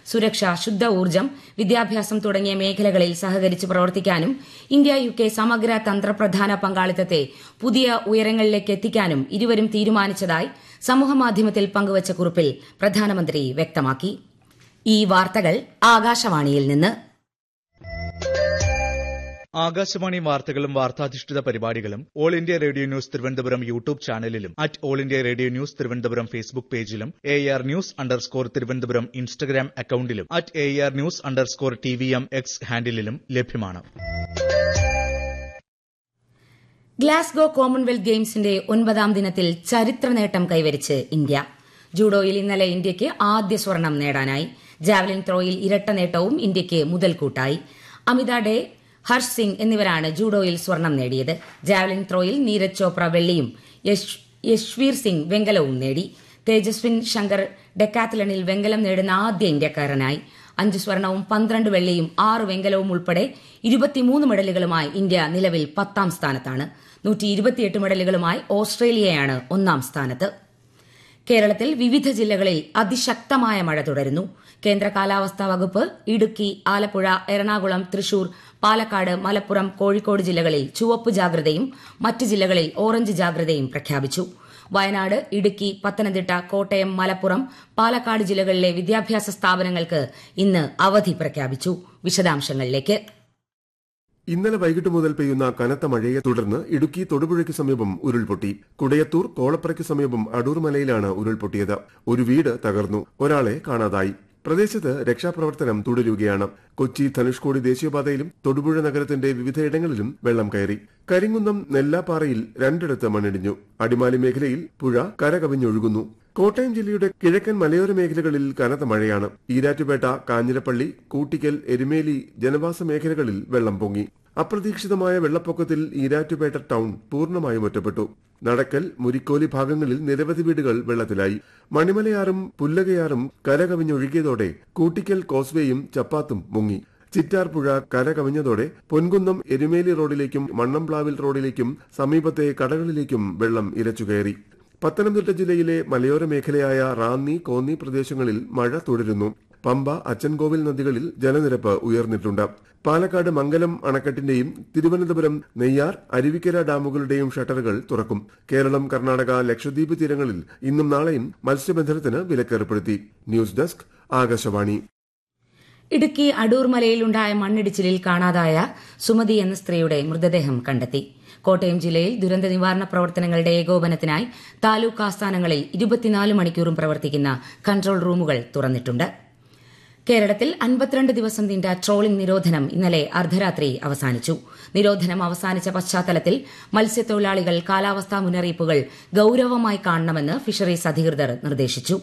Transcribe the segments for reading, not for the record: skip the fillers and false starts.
സുരക്ഷ, ശുദ്ധ ഊർജ്ജം, വിദ്യാഭ്യാസം തുടങ്ങിയ മേഖലകളിൽ സഹകരിച്ച് പ്രവർത്തിക്കാനും ഇന്ത്യ UK സമഗ്ര തന്ത്രപ്രധാന പങ്കാളിത്തത്തെ പുതിയ ഉയരങ്ങളിലേക്ക് എത്തിക്കാനും ഇരുവരും തീരുമാനിച്ചതായി സമൂഹമാധ്യമത്തിൽ പങ്കുവച്ച കുറിപ്പിൽ പ്രധാനമന്ത്രി വ്യക്തമാക്കി. ഈ വാർത്തകൾ ആകാശവാണിയിൽ നിന്ന്. ആകാശവാണി വാർത്തകളും വാർത്താധിഷ്ഠിത പരിപാടികളും all India radio news Thiruvananthapuram YouTube ചാനലിലും @all India radio news Thiruvananthapuram Facebook പേജിലും AR News_ തിരുവനന്തപുരം ഇൻസ്റ്റഗ്രാം അക്കൌണ്ടിലും @AR News_TVM X ഹാൻഡിലും ലഭ്യമാണ്. ഗ്ലാസ്ഗോ കോമൺവെൽത്ത് ഗെയിംസിന്റെ 9ാം ദിനത്തിൽ ചരിത്ര നേട്ടം കൈവരിച്ച് ഇന്ത്യ. ജൂഡോയിൽ ഇന്നലെ ഇന്ത്യയ്ക്ക് ആദ്യ സ്വർണം നേടാനായി. ജാവലിൻ ത്രോയിൽ ഇരട്ട നേട്ടവും ഇന്ത്യയ്ക്ക് മുതൽക്കൂട്ടായി. അമിത ഡേ, ഹർഷ് സിംഗ് എന്നിവരാണ് ജൂഡോയിൽ സ്വർണം നേടിയത്. ജാവലിൻ ത്രോയിൽ നീരജ് ചോപ്ര വെള്ളിയും യശ്വീർ സിംഗ് വെങ്കലവും നേടി. തേജസ്വിൻ ശങ്കർ ഡെക്കാത്തലണിൽ വെങ്കലം നേടുന്ന ആദ്യ ഇന്ത്യക്കാരനായി. 5 സ്വർണവും 12 വെള്ളിയും 6 വെങ്കലവും ഉൾപ്പെടെ 23 മെഡലുകളുമായി ഇന്ത്യ നിലവിൽ 10ാം സ്ഥാനത്താണ്. 128 മെഡലുകളുമായി ഓസ്ട്രേലിയയാണ് 1ാം സ്ഥാനത്ത്. കേരളത്തിൽ വിവിധ ജില്ലകളിൽ അതിശക്തമായ മഴ തുടരുന്നു. കേന്ദ്ര കാലാവസ്ഥാ വകുപ്പ് ഇടുക്കി, ആലപ്പുഴ, എറണാകുളം, തൃശൂർ, പാലക്കാട്, മലപ്പുറം, കോഴിക്കോട് ജില്ലകളിൽ ചുവപ്പ് ജാഗ്രതയും മറ്റ് ജില്ലകളിൽ ഓറഞ്ച് ജാഗ്രതയും പ്രഖ്യാപിച്ചു. വയനാട്, ഇടുക്കി, പത്തനംതിട്ട, കോട്ടയം, മലപ്പുറം, പാലക്കാട് ജില്ലകളിലെ വിദ്യാഭ്യാസ സ്ഥാപനങ്ങൾക്ക് ഇന്ന് അവധി പ്രഖ്യാപിച്ചു. വിശദാംശങ്ങളിലേക്ക്. ഇന്നലെ വൈകിട്ട് മുതൽ പെയ്യുന്ന കനത്ത മഴയെ തുടർന്ന് ഇടുക്കി തൊടുപുഴയ്ക്ക് സമീപം ഉരുൾപൊട്ടി. കുടയത്തൂർ കോളപ്പുറയ്ക്ക് സമീപം അടൂർ മലയിലാണ് ഉരുൾപൊട്ടിയത്. ഒരു വീട് തകർന്നു. ഒരാളെ കാണാതായി. പ്രദേശത്ത് രക്ഷാപ്രവർത്തനം തുടരുകയാണ്. കൊച്ചി ധനുഷ്കോടി ദേശീയപാതയിലും തൊടുപുഴ നഗരത്തിന്റെ വിവിധയിടങ്ങളിലും വെള്ളം കയറി. കരിങ്കുന്നം നെല്ലാപ്പാറയിൽ 2 മണ്ണിടിഞ്ഞു. അടിമാലി മേഖലയിൽ പുഴ കരകവിഞ്ഞൊഴുകുന്നു. കോട്ടയം ജില്ലയുടെ കിഴക്കൻ മലയോര മേഖലകളിൽ കനത്ത മഴയാണ്. ഈരാറ്റുപേട്ട, കാഞ്ഞിരപ്പള്ളി, കൂട്ടിക്കൽ, എരുമേലി ജനവാസ മേഖലകളിൽ വെള്ളം പൊങ്ങി. അപ്രതീക്ഷിതമായ വെള്ളപ്പൊക്കത്തിൽ ഈരാറ്റുപേട്ട ടൌൺ പൂർണ്ണമായും ഒറ്റപ്പെട്ടു. നടക്കൽ, മുരിക്കോലി ഭാഗങ്ങളിൽ നിരവധി വീടുകൾ വെള്ളത്തിലായി. മണിമലയാറും പുല്ലകയാറും കരകവിഞ്ഞൊഴുകിയതോടെ കൂട്ടിക്കൽ കോസ്വേയും ചപ്പാത്തും മുങ്ങി. ചിറ്റാർ പുഴ കരകവിഞ്ഞതോടെ പൊൻകുന്നം എരുമേലി റോഡിലേക്കും മണ്ണംപ്ലാവിൽ റോഡിലേക്കും സമീപത്തെ കടകളിലേക്കും വെള്ളം ഇരച്ചുകയറി. പത്തനംതിട്ട ജില്ലയിലെ മലയോര മേഖലയായ റാന്നി, കോന്നി പ്രദേശങ്ങളിൽ മഴ തുടരുന്നു. പമ്പ, അച്ചൻകോവിൽ നദികളിൽ ജലനിരപ്പ് ഉയർന്നിട്ടുണ്ട്. പാലക്കാട് മംഗലം അണക്കെട്ടിന്റെയും തിരുവനന്തപുരം നെയ്യാർ, അരുവിക്കര ഡാമുകളുടെയും ഷട്ടറുകൾ തുറക്കും. കേരളം, കർണാടക, ലക്ഷദ്വീപ് തീരങ്ങളിൽ ഇന്നും നാളെയും മത്സ്യബന്ധനത്തിന് വിലക്കേർപ്പെടുത്തി. News desk, Akashvani. ഇടുക്കി അടൂർ മലയിലുണ്ടായ മണ്ണിടിച്ചിലിൽ കാണാതായ സുമതി എന്ന സ്ത്രീയുടെ മൃതദേഹം കണ്ടെത്തി. കോട്ടയം ജില്ലയിൽ ദുരന്ത നിവാരണ പ്രവർത്തനങ്ങളുടെ ഏകോപനത്തിനായി താലൂക്ക് ആസ്ഥാനങ്ങളിൽ 24 മണിക്കൂറും പ്രവർത്തിക്കുന്ന കൺട്രോൾ റൂമുകൾ തുറന്നിട്ടുണ്ട്. കേരളത്തിൽ 52 ദിവസം നീണ്ട ട്രോളിംഗ് നിരോധനം ഇന്നലെ അർദ്ധരാത്രി അവസാനിച്ചു. നിരോധനം അവസാനിച്ച പശ്ചാത്തലത്തിൽ മത്സ്യത്തൊഴിലാളികൾ കാലാവസ്ഥാ മുന്നറിയിപ്പുകൾ ഗൌരവമായി കാണണമെന്ന് ഫിഷറീസ് അധികൃതർ നിർദ്ദേശിച്ചു.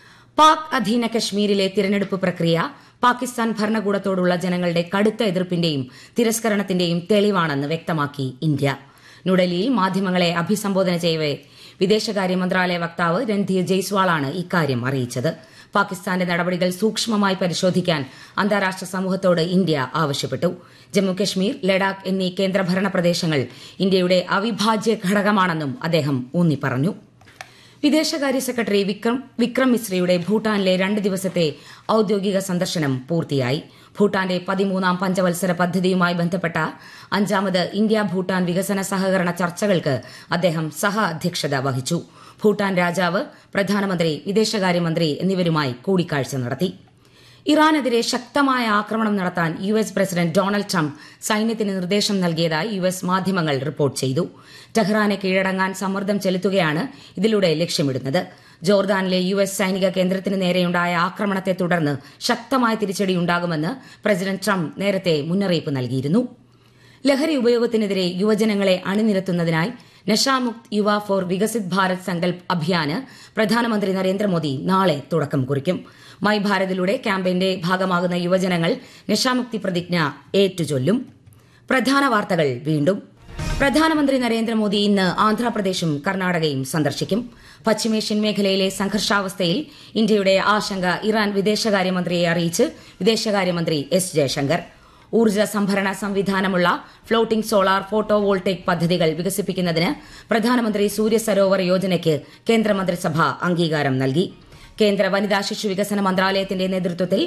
പാക് അധീന കശ്മീരിലെ തിരഞ്ഞെടുപ്പ് പ്രക്രിയ പാകിസ്ഥാൻ ഭരണകൂടത്തോടുള്ള ജനങ്ങളുടെ കടുത്ത എതിർപ്പിന്റെയും തിരസ്കരണത്തിന്റെയും തെളിവാണെന്ന് വ്യക്തമാക്കി ഇന്ത്യ. ന്യൂഡൽഹിയിൽ മാധ്യമങ്ങളെ അഭിസംബോധന ചെയ്യവെ വിദേശകാര്യ മന്ത്രാലയ വക്താവ് രൺധീർ ജയ്സ്വാളാണ് ഇക്കാര്യം അറിയിച്ചത്. പാകിസ്ഥാന്റെ നടപടികൾ സൂക്ഷ്മമായി പരിശോധിക്കാൻ അന്താരാഷ്ട്ര സമൂഹത്തോട് ഇന്ത്യ ആവശ്യപ്പെട്ടു. ജമ്മുകശ്മീർ, ലഡാക്ക് എന്നീ കേന്ദ്രഭരണ പ്രദേശങ്ങൾ ഇന്ത്യയുടെ അവിഭാജ്യ ഘടകമാണെന്നും അദ്ദേഹം ഊന്നിപ്പറഞ്ഞു. വിദേശകാര്യ സെക്രട്ടറി വിക്രം മിശ്രയുടെ ഭൂട്ടാനിലെ 2 ദിവസത്തെ ഔദ്യോഗിക സന്ദർശനം പൂർത്തിയായി. ഭൂട്ടാന്റെ 13ാം പഞ്ചവത്സര പദ്ധതിയുമായി ബന്ധപ്പെട്ട 5ാമത് ഇന്ത്യ ഭൂട്ടാൻ വികസന സഹകരണ ചർച്ചകൾക്ക് അദ്ദേഹം സഹ അധ്യക്ഷത വഹിച്ചു. ഭൂട്ടാൻ രാജാവ്, പ്രധാനമന്ത്രി, വിദേശകാര്യമന്ത്രി എന്നിവരുമായി കൂടിക്കാഴ്ച നടത്തി. ഇറാനെതിരെ ശക്തമായ ആക്രമണം നടത്താൻ US പ്രസിഡന്റ് ഡൊണാൾഡ് ട്രംപ് സൈന്യത്തിന് നിർദ്ദേശം നൽകിയതായി US മാധ്യമങ്ങൾ റിപ്പോർട്ട് ചെയ്തു. ടെഹ്റാനെ കീഴടങ്ങാൻ സമ്മർദ്ദം ചെലുത്തുകയാണ് ഇതിലൂടെ ലക്ഷ്യമിടുന്നത്. ജോർദാനിലെ US സൈനിക കേന്ദ്രത്തിന് നേരെയുണ്ടായ ആക്രമണത്തെ തുടർന്ന് ശക്തമായ തിരിച്ചടിയുണ്ടാകുമെന്ന് പ്രസിഡന്റ് ട്രംപ് നേരത്തെ മുന്നറിയിപ്പ് നൽകിയിരുന്നു. ലഹരി ഉപയോഗത്തിനെതിരെ യുവജനങ്ങളെ അണിനിരത്തുന്നതിനായി നഷാമുക്ത് യുവ ഫോർ വികസിത് ഭാരത് സങ്കൽപ് അഭിയാന് പ്രധാനമന്ത്രി നരേന്ദ്രമോദി നാളെ തുടക്കം കുറിക്കും. മൈ ഭാരതിലൂടെ ക്യാമ്പയിന്റെ ഭാഗമാകുന്ന യുവജനങ്ങൾ നഷാമുക്തി പ്രതിജ്ഞ ഏറ്റുചൊല്ലും. പ്രധാന വാർത്തകൾ വീണ്ടും. പ്രധാനമന്ത്രി നരേന്ദ്രമോദി ഇന്ന് ആന്ധ്രാപ്രദേശും കർണാടകയും സന്ദർശിക്കും. പശ്ചിമേഷ്യൻ മേഖലയിലെ സംഘർഷാവസ്ഥയിൽ ഇന്ത്യയുടെ ആശങ്ക ഇറാൻ വിദേശകാര്യമന്ത്രിയെ അറിയിച്ച് വിദേശകാര്യമന്ത്രി S ജയശങ്കർ. ഊർജ്ജ സംഭരണ സംവിധാനമുള്ള ഫ്ലോട്ടിംഗ് സോളാർ ഫോട്ടോ വോൾട്ടേക് പദ്ധതികൾ വികസിപ്പിക്കുന്നതിന് പ്രധാനമന്ത്രി സൂര്യ സരോവർ യോജനയ്ക്ക് കേന്ദ്രമന്ത്രിസഭ അംഗീകാരം നൽകി. കേന്ദ്ര വനിതാ ശിശു വികസന മന്ത്രാലയത്തിന്റെ നേതൃത്വത്തിൽ